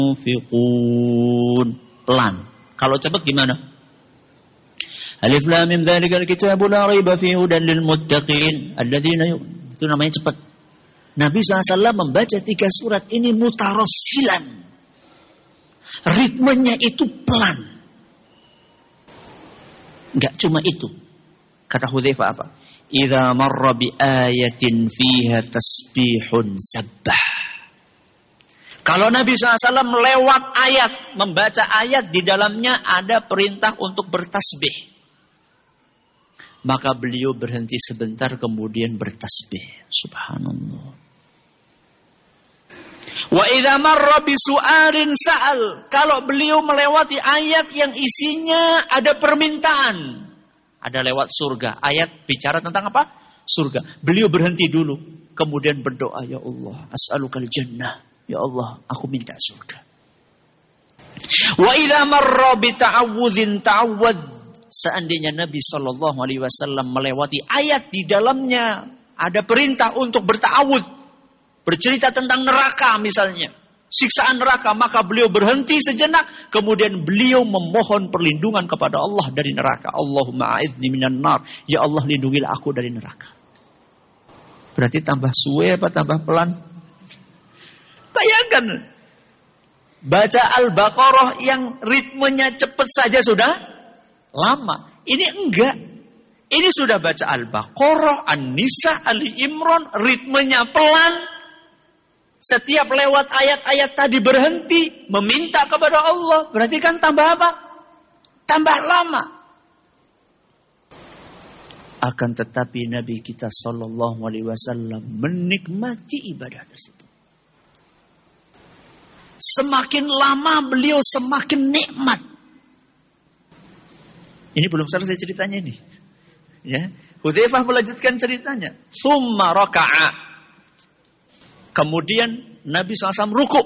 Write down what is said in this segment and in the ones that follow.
munfiqun. Pelan. Kalau cepat gimana? Alif lam mim dzalikal kitabu la raiba fihi hudan lil muttaqin alladzina itu namanya cepat. Nabi SAW membaca 3 surat ini mutarassilan. Ritmenya itu pelan. Enggak cuma itu. Kata Hudzaifah apa? Idza marra bi ayatin fiha tasbihun sabbah. Kalau Nabi SAW lewat ayat, membaca ayat di dalamnya ada perintah untuk bertasbih. Maka beliau berhenti sebentar kemudian bertasbih. Subhanallah. Wa idza marra bi su'alin sa'al. Kalau beliau melewati ayat yang isinya ada permintaan. Ada lewat surga. Ayat bicara tentang apa? Surga. Beliau berhenti dulu. Kemudian berdoa, ya Allah, as'alukal jannah. Ya Allah, aku minta surga. Wa idza marra bi ta'awudzin ta'awwadz. Seandainya Nabi SAW melewati ayat di dalamnya ada perintah untuk berta'awud, bercerita tentang neraka misalnya, siksaan neraka, maka beliau berhenti sejenak, kemudian beliau memohon perlindungan kepada Allah dari neraka. Allahumma a'idzni minan nar, ya Allah lindungilah aku dari neraka. Berarti tambah suwe apa tambah pelan? Bayangkan, baca Al-Baqarah yang ritmenya cepat saja sudah lama. Ini enggak. Ini sudah baca Al-Baqarah, An-Nisa, Ali Imran, ritmenya pelan. Setiap lewat ayat-ayat tadi berhenti, meminta kepada Allah. Berarti kan tambah apa? Tambah lama. Akan tetapi Nabi kita SAW menikmati ibadah tersebut. Semakin lama beliau semakin nikmat. Ini belum selesai ceritanya ini. Ya, Hudzaifah melanjutkan ceritanya. Summa raka'a. Kemudian Nabi SAW rukuk.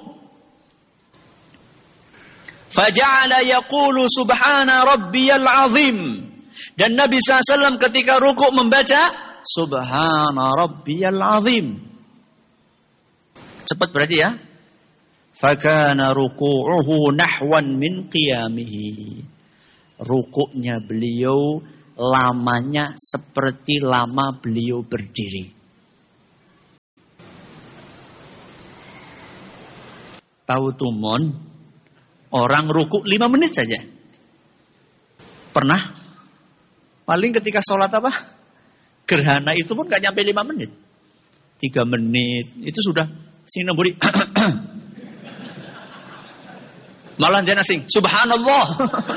Faja'ala yaqulu subhana rabbiyal azim. Dan Nabi SAW ketika rukuk membaca subhana rabbiyal azim. Cepat berarti ya. Fakana ruku'uhu nahwan min qiyamihi. Rukuknya beliau lamanya seperti lama beliau berdiri. Tahu tumon, orang rukuk 5 menit saja. Pernah? Paling ketika sholat apa? Gerhana itu pun gak nyampe 5 menit. 3 menit, itu sudah sing nemburi. Malah dia sing, subhanallah.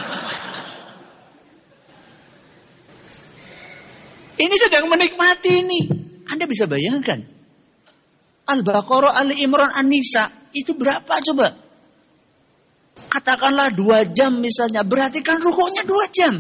Ini sedang menikmati ini. Anda bisa bayangkan. Al-Baqarah, Ali Imran, An-Nisa. Itu berapa coba? Katakanlah 2 jam misalnya. Berarti kan rukuknya 2 jam.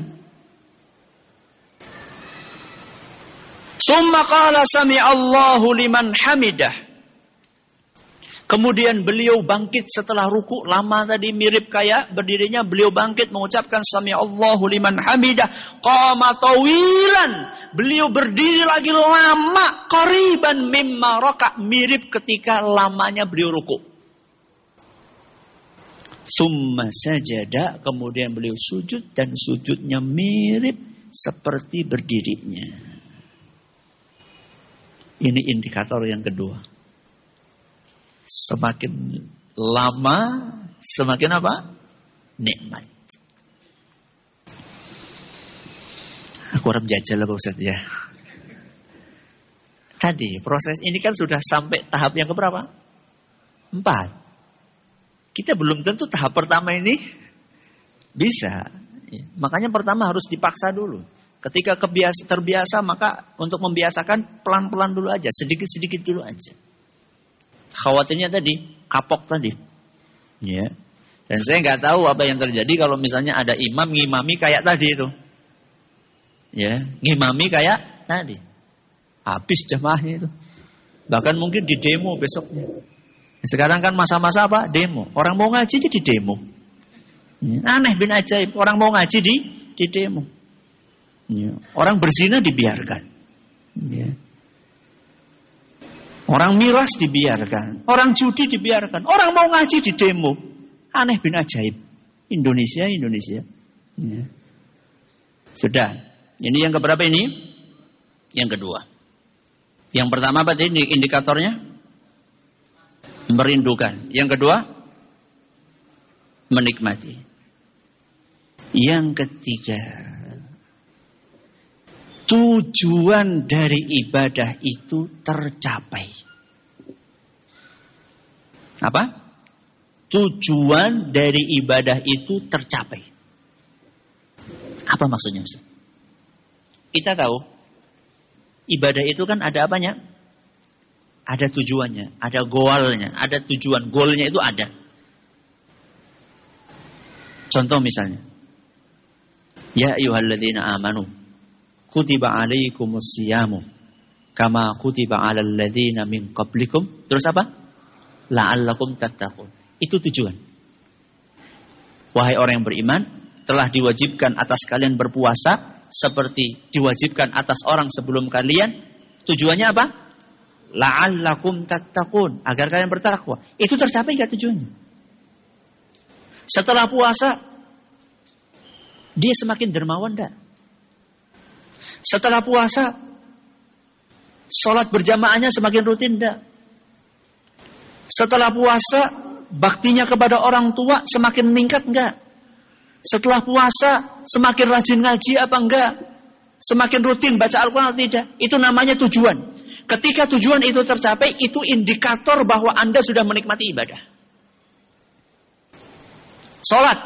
Summa qala sami'allahu liman hamidah. Kemudian beliau bangkit setelah ruku lama tadi mirip kayak berdirinya, beliau bangkit mengucapkan sami'allahu liman hamidah. Qama tawilan. Beliau berdiri lagi lama, qariban mimma raka', mirip ketika lamanya beliau ruku. Summa sajada, kemudian beliau sujud dan sujudnya mirip seperti berdirinya. Ini indikator yang kedua. Semakin lama, semakin apa? Nikmat. Aku orang jajal lah Pak Ustaz ya. Tadi proses ini kan sudah sampai tahap yang keberapa? 4. Kita belum tentu tahap pertama ini bisa. Makanya pertama harus dipaksa dulu. Ketika terbiasa maka untuk membiasakan pelan-pelan dulu aja, sedikit-sedikit dulu aja. Khawatirnya tadi, kapok tadi. Ya. Dan saya nggak tahu apa yang terjadi kalau misalnya ada imam ngimami kayak tadi itu. Ya, ngimami kayak tadi. Habis jamaahnya itu. Bahkan mungkin di demo besoknya. Sekarang kan masa-masa apa? Demo. Orang mau ngaji jadi demo. Ya. Aneh bin ajaib. Orang mau ngaji di demo. Ya. Orang berzina dibiarkan. Ya. Orang miras dibiarkan. Orang judi dibiarkan. Orang mau ngaji di demo. Aneh bin ajaib. Indonesia. Ya. Sudah. Ini yang keberapa ini? Yang kedua. Yang pertama apa tadi indikatornya? Merindukan. Yang kedua? Menikmati. Yang ketiga, tujuan dari ibadah itu tercapai. Apa? Tujuan dari ibadah itu tercapai. Apa maksudnya, Ustaz? Kita tahu ibadah itu kan ada apanya? Ada tujuannya, ada goalnya, ada tujuan. Goalnya itu ada. Contoh misalnya, ya ayyuhalladzina amanu kutiba alaikumus siyamu kama kutiba alal ladzina min qablikum. Terus apa? La'allakum tattaqun. Itu tujuan. Wahai orang yang beriman, telah diwajibkan atas kalian berpuasa seperti diwajibkan atas orang sebelum kalian. Tujuannya apa? La'allakum tattaqun, agar kalian bertakwa. Itu tercapai enggak tujuannya? Setelah puasa dia semakin dermawan enggak? Setelah puasa salat berjamaahnya semakin rutin enggak? Setelah puasa baktinya kepada orang tua semakin meningkat enggak? Setelah puasa semakin rajin ngaji apa enggak? Semakin rutin baca Al-Quran atau tidak? Itu namanya tujuan. Ketika tujuan itu tercapai, itu indikator bahwa Anda sudah menikmati ibadah. Salat.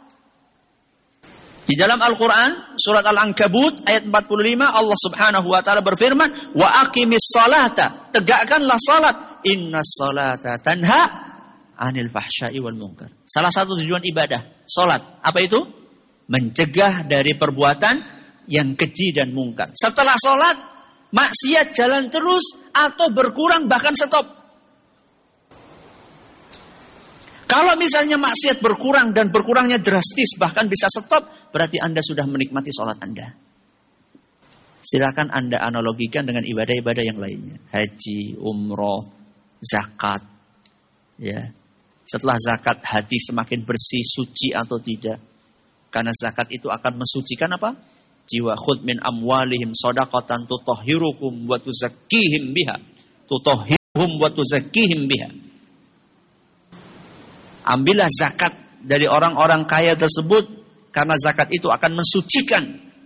Di dalam Al-Quran, surat Al-Ankabut, ayat 45, Allah subhanahu wa ta'ala berfirman, wa aqimis salata, tegakkanlah salat, inna salata tanha anil fahsya'i wal munkar. Salah satu tujuan ibadah, salat. Apa itu? Mencegah dari perbuatan yang keji dan mungkar. Setelah salat, maksiat jalan terus atau berkurang bahkan stop. Kalau misalnya maksiat berkurang dan berkurangnya drastis bahkan bisa stop, berarti Anda sudah menikmati sholat Anda. Silakan Anda analogikan dengan ibadah-ibadah yang lainnya. Haji, umroh, zakat. Ya. Setelah zakat hati semakin bersih, suci atau tidak. Karena zakat itu akan mensucikan apa? Jiwa. Khudh min amwalihim shadaqatan tutahhirukum wa tuzakkihim biha. Tutahhiruhum wa tuzakkihim biha. Ambillah zakat dari orang-orang kaya tersebut, karena zakat itu akan mensucikan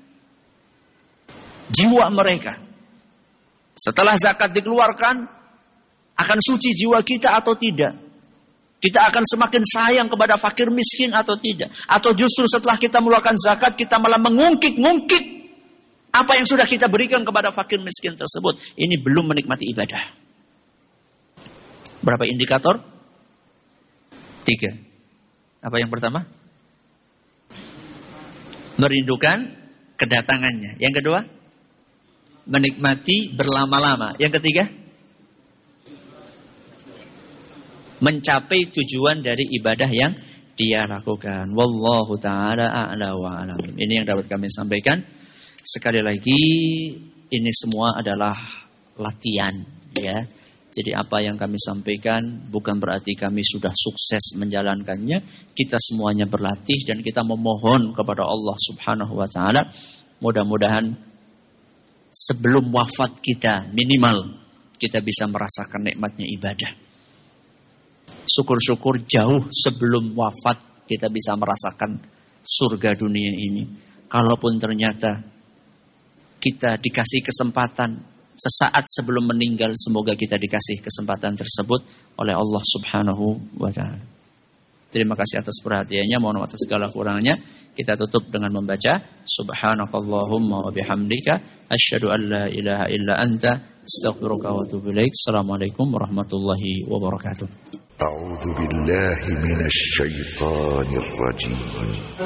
jiwa mereka. Setelah zakat dikeluarkan, akan suci jiwa kita atau tidak? Kita akan semakin sayang kepada fakir miskin atau tidak? Atau justru setelah kita mengeluarkan zakat, kita malah mengungkit-ngungkit apa yang sudah kita berikan kepada fakir miskin tersebut? Ini belum menikmati ibadah. Berapa indikator? 3. Apa yang pertama? Merindukan kedatangannya. Yang kedua? Menikmati berlama-lama. Yang ketiga? Mencapai tujuan dari ibadah yang dia lakukan. Wallahu ta'ala a'la wa a'lam. Ini yang dapat kami sampaikan. Sekali lagi, ini semua adalah latihan, ya. Jadi apa yang kami sampaikan bukan berarti kami sudah sukses menjalankannya. Kita semuanya berlatih dan kita memohon kepada Allah subhanahu wa ta'ala. Mudah-mudahan sebelum wafat kita minimal kita bisa merasakan nikmatnya ibadah. Syukur-syukur jauh sebelum wafat kita bisa merasakan surga dunia ini. Kalaupun ternyata kita dikasih kesempatan sesaat sebelum meninggal, semoga kita dikasih kesempatan tersebut oleh Allah subhanahu wa ta'ala. Terima kasih atas perhatiannya, mohon maaf atas segala kurangnya. Kita tutup dengan membaca subhanakallahumma wa bihamdika asyhadu an la ilaha illa anta astaghfiruka wa atubu ilaik. Assalamualaikum warahmatullahi wabarakatuh. A'udzu billahi minasy syaithanir rajim.